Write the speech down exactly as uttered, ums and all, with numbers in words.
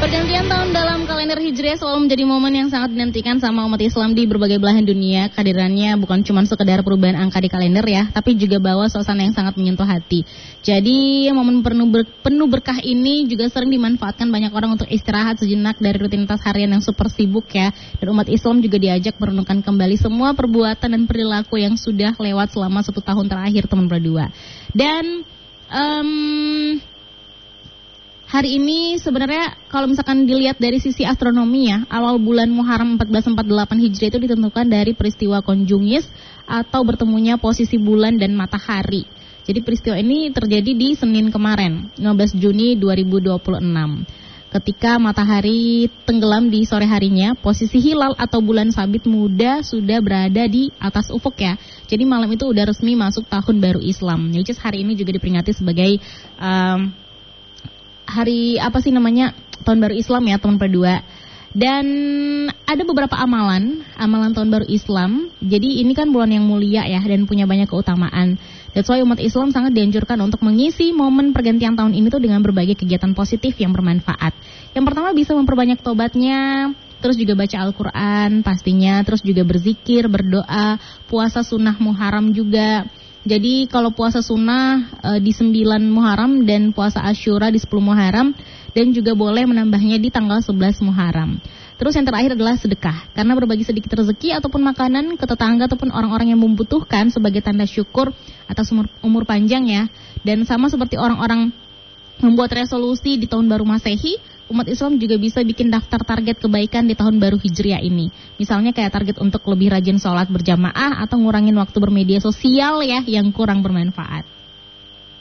Pergantian tahun dalam kalender Hijriah selalu menjadi momen yang sangat dinantikan sama umat Islam di berbagai belahan dunia. Kehadirannya bukan cuma sekedar perubahan angka di kalender ya, tapi juga bawa suasana yang sangat menyentuh hati. Jadi momen penuh, ber, penuh berkah ini juga sering dimanfaatkan banyak orang untuk istirahat sejenak dari rutinitas harian yang super sibuk ya. Dan umat Islam juga diajak merenungkan kembali semua perbuatan dan perilaku yang sudah lewat selama satu tahun terakhir teman berdua. Dan um, hari ini sebenarnya kalau misalkan dilihat dari sisi astronomi ya, awal bulan Muharram empat belas empat puluh delapan Hijriah itu ditentukan dari peristiwa konjungis atau bertemunya posisi bulan dan matahari. Jadi peristiwa ini terjadi di Senin kemarin, lima belas Juni dua ribu dua puluh enam. Ketika matahari tenggelam di sore harinya, posisi hilal atau bulan sabit muda sudah berada di atas ufuk ya. Jadi malam itu udah resmi masuk tahun baru Islam. Which is hari ini juga diperingati sebagai um, hari apa sih namanya tahun baru Islam ya teman berdua. Dan ada beberapa amalan amalan tahun baru Islam. Jadi ini kan bulan yang mulia ya dan punya banyak keutamaan. That's why umat Islam sangat dianjurkan untuk mengisi momen pergantian tahun ini tuh dengan berbagai kegiatan positif yang bermanfaat. Yang pertama bisa memperbanyak tobatnya, terus juga baca Al-Quran pastinya, terus juga berzikir, berdoa, puasa sunnah Muharram juga. Jadi kalau puasa sunnah e, di sembilan Muharram dan puasa Asyura di sepuluh Muharram, dan juga boleh menambahnya di tanggal sebelas Muharram. Terus yang terakhir adalah sedekah, karena berbagi sedikit rezeki ataupun makanan ke tetangga ataupun orang-orang yang membutuhkan sebagai tanda syukur atas umur, umur panjang ya. Dan sama seperti orang-orang membuat resolusi di tahun baru Masehi, umat Islam juga bisa bikin daftar target kebaikan di tahun baru Hijriah ini. Misalnya kayak target untuk lebih rajin sholat berjamaah atau ngurangin waktu bermedia sosial ya yang kurang bermanfaat.